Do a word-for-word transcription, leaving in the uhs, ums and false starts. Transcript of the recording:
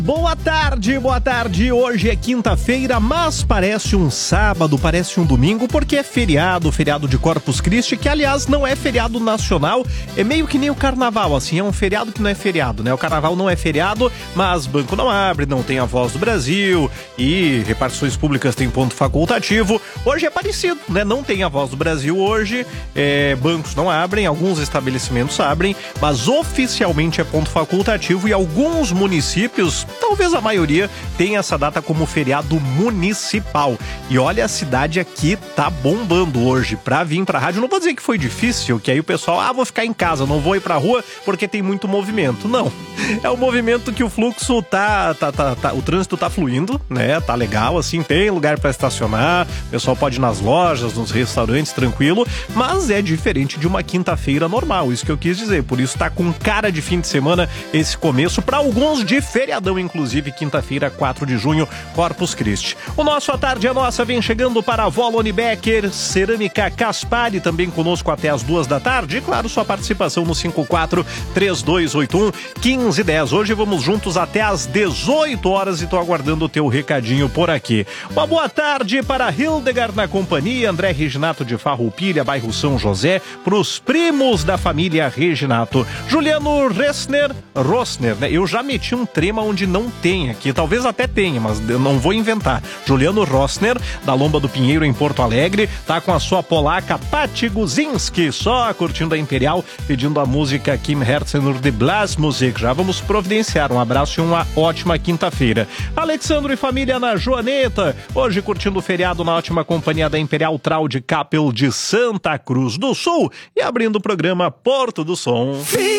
Boa tarde, boa tarde. Hoje é quinta-feira, mas parece um sábado, parece um domingo, porque é feriado, feriado de Corpus Christi, que aliás não é feriado nacional, é meio que nem o carnaval, assim, é um feriado que não é feriado, né? O carnaval não é feriado, mas banco não abre, não tem a Voz do Brasil e repartições públicas tem ponto facultativo. Hoje é parecido, né? Não tem a Voz do Brasil hoje, é, bancos não abrem, alguns estabelecimentos abrem, mas oficialmente é ponto facultativo e alguns municípios, talvez a maioria, tem essa data como feriado municipal. E olha, a cidade aqui tá bombando hoje. Pra vir pra rádio, não vou dizer que foi difícil, que aí o pessoal, ah, vou ficar em casa, não vou ir pra rua porque tem muito movimento. Não. É o movimento que o fluxo tá, tá, tá, tá o trânsito tá fluindo, né? Tá legal, assim, tem lugar pra estacionar, o pessoal pode ir nas lojas, nos restaurantes, tranquilo, mas é diferente de uma quinta-feira normal, isso que eu quis dizer. Por isso tá com cara de fim de semana esse começo, pra alguns de feriadão, inclusive quinta-feira, quatro de junho, Corpus Christi. O nosso A Tarde é Nossa vem chegando para a Volone Becker, Cerâmica Caspari, também conosco até as duas da tarde. E claro, sua participação no cinco quatro três dois oito um um cinco um zero. Hoje vamos juntos até as dezoito horas e tô aguardando o teu recadinho por aqui. Uma boa tarde para Hildegard na companhia, André Reginato de Farroupilha, bairro São José, pros primos da família Reginato. Juliano Ressner, Rossner, né? Eu já meti um trema onde não tem aqui, talvez até tenha, mas eu não vou inventar. Juliano Rossner, da Lomba do Pinheiro em Porto Alegre, tá com a sua polaca Pati Guzinski, só curtindo a Imperial, pedindo a música Kim Herzen ur de Blasmusik. Já vamos providenciar. Um abraço e uma ótima quinta-feira. Alexandro e família na Joaneta, hoje curtindo o feriado na ótima companhia da Imperial Trau de Capel de Santa Cruz do Sul e abrindo o programa Porto do Som.